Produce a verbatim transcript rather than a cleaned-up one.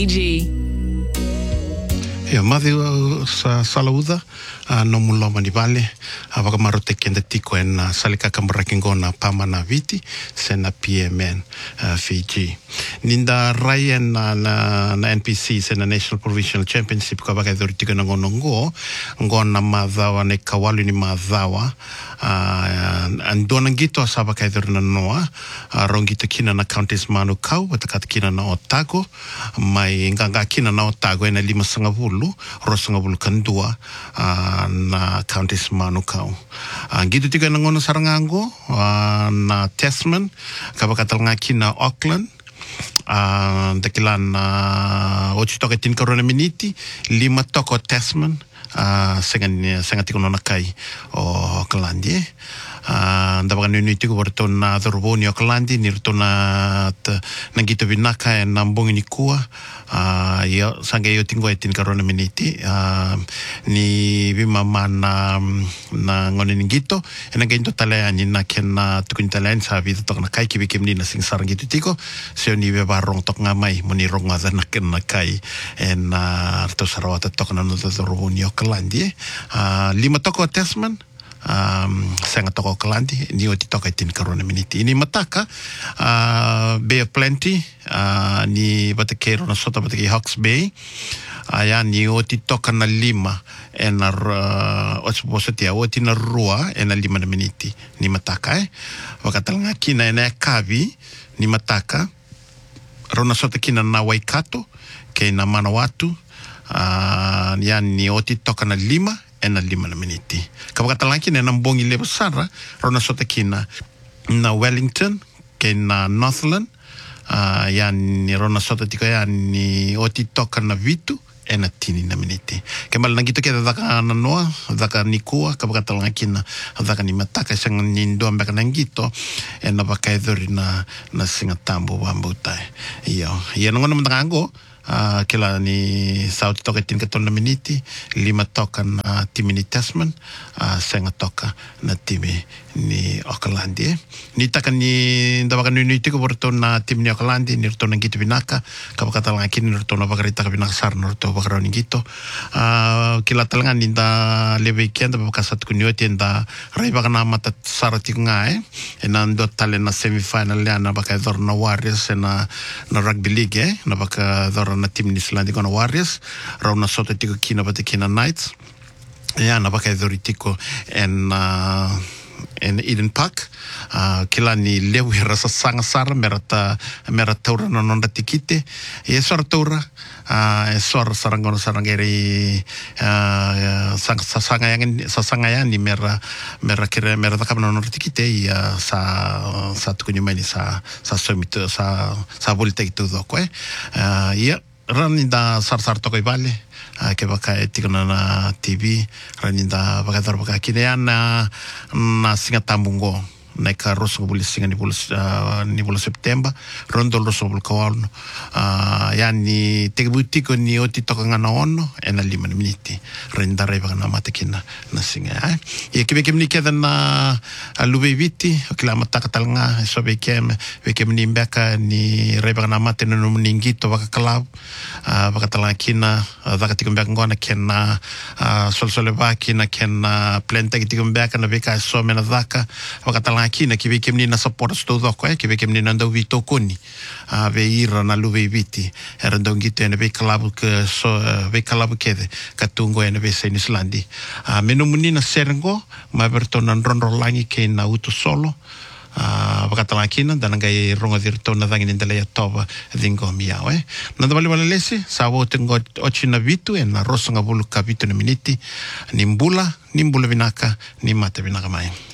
G. Ia mathi sa salauda no muloma ni vale waka marote kenda tiko en salika kamrakingona pamana viti sena P M N Fiji ninda rai en na na N P C sena National Provincial Championship ka baka dori tiko ngono ngo ngona madhawa ne kawalu ni madhawa andona ngito asaba ka dori na noa rongito kina na counties manu kau watakat kina na Otago mai nganga kina na Otago ena lima sangavulu rosangavulu kandua na counties manukau. Gitu tiga nangono sarangango na Tasman kabakatal ngaki na Auckland. Dakilan ocho toka tin corona miniti lima toko Tasman sengan sengat tiko nakai o Auckland ye. Ndabakan nini tiko berto na Doroboni Auckland ni berto na nangito binaka na mbongi ni kua. Uh, yo sange yo tinggo etin karona miniti uh, ni bima mana na ngone ngito ena gento talaya ni na ken na tukun talaya sa vida tok na kai ki bikim ni na sing sarang gitu tiko se ni be barong tok ngamai muni rong ada na ken na kai en uh, to sarawata tok na no Doroboni Auckland uh, lima toko Tasman um sanga toko Auckland ni oti toka tin karona miniti ini mataka uh, Bay of Plenty uh, ni batakero na sota bataki Hawke's Bay aya ni oti toka na lima ena uh, osposetia oti na rua ena lima na miniti ni mataka eh wakatalanga kina ena kavi ni mataka rona sota kina na Waikato ke na Manawatu uh, yani ni oti toka na lima ena lima na miniti. Kabakatalaki na nambongi lebo sara rona sota kina na Wellington ke na Northland uh, yan ni rona sota tika yan ni oti toka na vitu ena tini na miniti. Kemal nangito kaya daka na noa daka ni kua kabakatalaki na daka ni mataka isang nindo ambaka nangito ena baka edori na na singatambo wambutai. Iyo. Iya nungo naman tangango Uh, kila ni sauti toka tin katon na miniti lima toka na timi ni Tasman uh, senga toka na timi ni Auckland ni taka ni ndabakan ni tiko borto na timi ni Auckland ni rto na ngito binaka kabakata lang akin ni rto na bakarita kabinaka sar na rto bakaraw ni ngito uh, kila talangan ni da lebe kenda babakasat ko niyo tinda rai baka na matat sarati nga eh enando tale na semifinal ya na baka dor na Warriors na na rugby league eh na baka dor na tim ni Islandi kona Warriors raw na soto tiko kina bate kina Knights ya na baka dor tiko en uh, en Eden Park uh, kila ni lewi rasa sanga sara merata merata ura na nonda tikite e sora tura uh, e sora sarangono sarangeri uh, sang sanga yang sanga yang ni mera mera kira mera takam nonda tikite ya sa sa tukunyo mani sa sa somito sa sa bolite itu doko eh uh, ya rani da sar sar toko ibale Uh, ke baka etiko na na T V raninda baka tar baka kine na na singa tambungo na ka roso buli singa ni bulu uh, ni bulu September rondo roso bulu kawal uh, yani te butiko ni oti toka ngana ono ena lima miniti raninda rai baka na mate kina na singa eh ye ke bekem ni keda na lube viti okila mataka talanga so bekem bekem ni mbeka ni rai baka na mate no ningito baka club uh, baka talanga kina daka tikumbeka ngona kena uh, solsole baki na kena plenta tikumbeka na beka so mena daka wakatala kina kibekem ni na support sto doko eh kibekem ni nando vito koni a uh, veira na luve viti era ndongite na beka labu ke so uh, beka labu kede katungo ene bese in Islandi a uh, meno munina serengo ma berto na ronro langi ke na uto solo Uh, bakatala kina dan ngai ronga dirto na dangin indela ya toba dingo miao eh nanda bali bali lesi sawo tengo ochina vitu en na rosanga bulu kapito na miniti nimbula nimbula binaka ni mate binaka mai